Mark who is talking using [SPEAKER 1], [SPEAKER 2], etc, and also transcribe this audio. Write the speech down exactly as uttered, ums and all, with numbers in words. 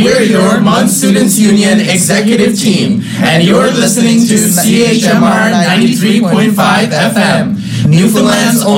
[SPEAKER 1] We're your Mon Students Union executive team, and you're listening to C H M R ninety-three point five F M, Newfoundland's